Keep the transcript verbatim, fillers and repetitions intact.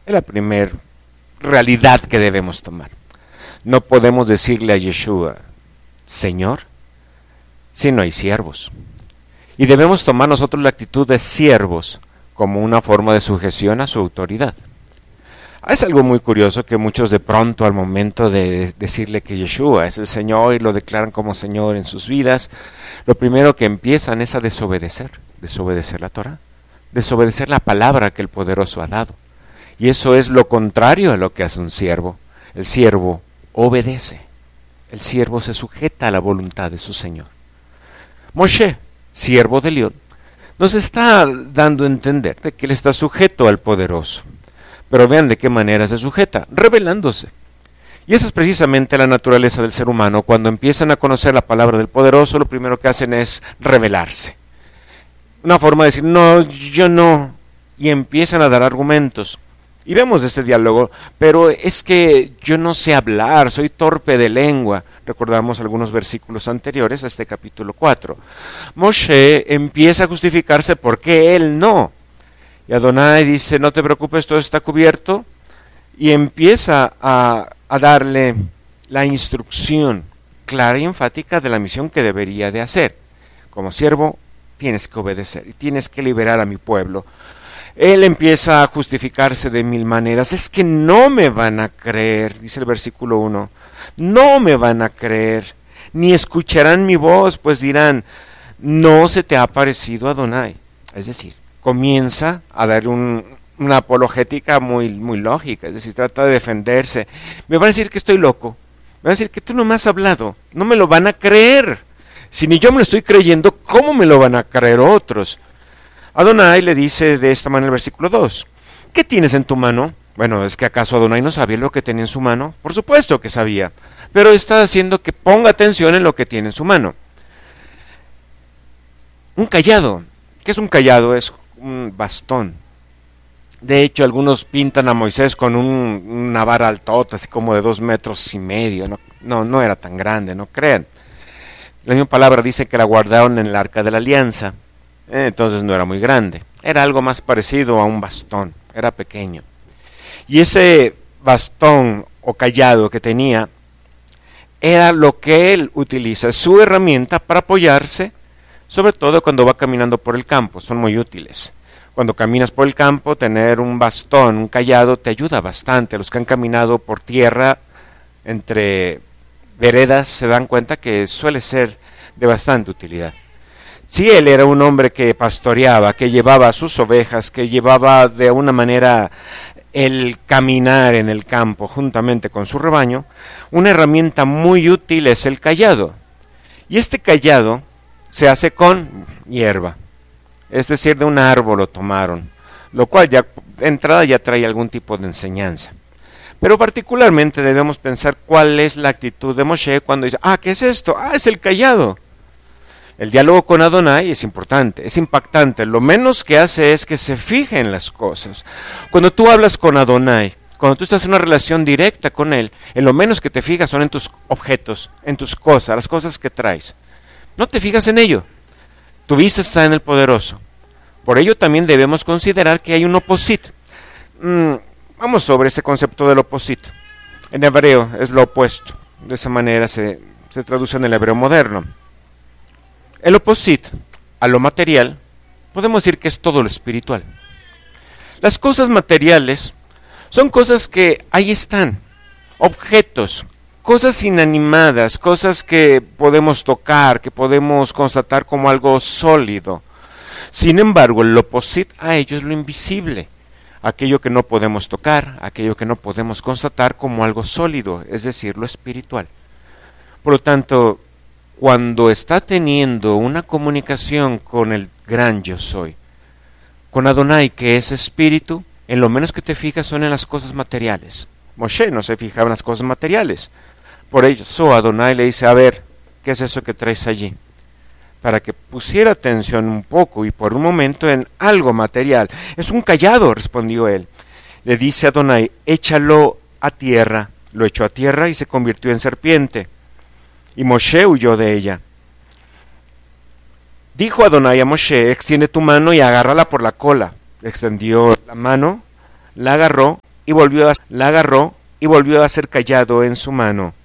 Es la primera realidad que debemos tomar. No podemos decirle a Yeshua, Señor, si no hay siervos. Y debemos tomar nosotros la actitud de siervos como una forma de sujeción a su autoridad. Es algo muy curioso que muchos de pronto al momento de decirle que Yeshua es el Señor y lo declaran como Señor en sus vidas, lo primero que empiezan es a desobedecer, desobedecer la Torah, desobedecer la palabra que el Poderoso ha dado. Y eso es lo contrario a lo que hace un siervo. El siervo obedece, el siervo se sujeta a la voluntad de su Señor. Moshe, siervo de Elión, nos está dando a entender de que él está sujeto al Poderoso. Pero vean de qué manera se sujeta, revelándose. Y esa es precisamente la naturaleza del ser humano. Cuando empiezan a conocer la palabra del Poderoso, lo primero que hacen es revelarse. Una forma de decir, no, yo no. Y empiezan a dar argumentos. Y vemos este diálogo, pero es que yo no sé hablar, soy torpe de lengua. Recordamos algunos versículos anteriores a este capítulo cuatro. Moshe empieza a justificarse por qué él no. Y Adonai dice, no te preocupes, todo está cubierto. Y empieza a, a darle la instrucción clara y enfática de la misión que debería de hacer. Como siervo, tienes que obedecer y tienes que liberar a mi pueblo. Él empieza a justificarse de mil maneras. Es que no me van a creer, dice el versículo uno. No me van a creer, ni escucharán mi voz, pues dirán, no se te ha parecido Adonai. Es decir, comienza a dar un, una apologética muy, muy lógica, es decir, trata de defenderse. Me van a decir que estoy loco, me van a decir que tú no me has hablado, no me lo van a creer. Si ni yo me lo estoy creyendo, ¿cómo me lo van a creer otros? Adonai le dice de esta manera el versículo dos, ¿qué tienes en tu mano? Bueno, ¿es que acaso Adonai no sabía lo que tenía en su mano? Por supuesto que sabía, pero está haciendo que ponga atención en lo que tiene en su mano. Un cayado. ¿Qué es un cayado? Es un bastón. De hecho, algunos pintan a Moisés con un, una vara altota, así como de dos metros y medio. No, no, no era tan grande, no crean. La misma palabra dice que la guardaron en el arca de la alianza. Eh, entonces no era muy grande. Era algo más parecido a un bastón. Era pequeño. Y ese bastón o cayado que tenía era lo que él utiliza, su herramienta para apoyarse, sobre todo cuando va caminando por el campo, son muy útiles. Cuando caminas por el campo, tener un bastón, un cayado, te ayuda bastante. Los que han caminado por tierra, entre veredas, se dan cuenta que suele ser de bastante utilidad. Si él era un hombre que pastoreaba, que llevaba a sus ovejas, que llevaba de una manera el caminar en el campo juntamente con su rebaño, una herramienta muy útil es el cayado. Y este cayado se hace con hierba, es decir, de un árbol lo tomaron, lo cual ya de entrada ya trae algún tipo de enseñanza. Pero particularmente debemos pensar cuál es la actitud de Moshe cuando dice, ah, ¿qué es esto? Ah, es el cayado. El diálogo con Adonai es importante, es impactante. Lo menos que hace es que se fije en las cosas. Cuando tú hablas con Adonai, cuando tú estás en una relación directa con Él, en lo menos que te fijas son en tus objetos, en tus cosas, las cosas que traes. No te fijas en ello. Tu vista está en el Poderoso. Por ello también debemos considerar que hay un oposit. Mm, vamos sobre este concepto del oposit. En hebreo es lo opuesto. De esa manera se, se traduce en el hebreo moderno. El oposit a lo material, podemos decir que es todo lo espiritual. Las cosas materiales son cosas que ahí están, objetos, cosas inanimadas, cosas que podemos tocar, que podemos constatar como algo sólido. Sin embargo, el oposit a ello es lo invisible, aquello que no podemos tocar, aquello que no podemos constatar como algo sólido, es decir, lo espiritual. Por lo tanto, cuando está teniendo una comunicación con el gran yo soy, con Adonai que es espíritu, en lo menos que te fijas son en las cosas materiales. Moshe no se fijaba en las cosas materiales. Por eso Adonai le dice, a ver, ¿qué es eso que traes allí? Para que pusiera atención un poco y por un momento en algo material. Es un cayado, respondió él. Le dice Adonai, échalo a tierra. Lo echó a tierra y se convirtió en serpiente. Y Moshe huyó de ella. Dijo Adonai a Moshe, extiende tu mano y agárrala por la cola. Extendió la mano, la agarró y volvió a, la agarró y volvió a ser callado en su mano.